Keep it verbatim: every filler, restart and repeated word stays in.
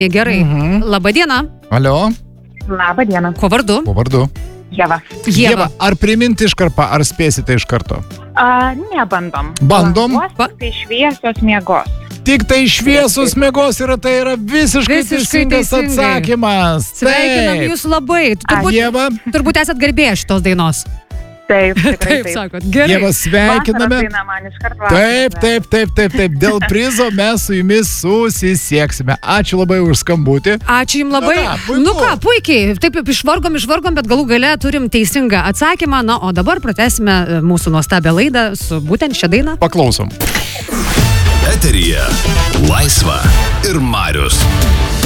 Gerai. Mhm. Labą dieną. Alio. Labą dieną. Kuo vardu? Kuo vardu? Ieva. Ieva. Ar priminti iš karto, ar spėsite iš karto? A, nebandom. Bandom? Langos, tai šviesios miegos. Tik tai šviesus miegos yra, tai yra visiškai, Visiškai teisingas teisingai. atsakymas. Sveikinam Taip. jūs labai. Turbūt, Ieva, turbūt esat gerbėjęs šitos dainos. Taip, tikrai Taip, taip. sakot. Gerai. Ieva, sveikiname. Vasaros daina man iškart vasaros. Taip, taip, taip, taip, taip. Dėl prizo mes su jumis susisieksime. Ačiū labai už skambutį. Ačiū jums labai. Na ką, puiku. Nu ką, puikiai. Taip, išvargom, išvargom, bet galų gale turim teisingą atsakymą. Na, o dabar pratęsime mūsų nuostabią laidą su būtent šią dainą. Paklausom. Eteryje Laisva ir Marius.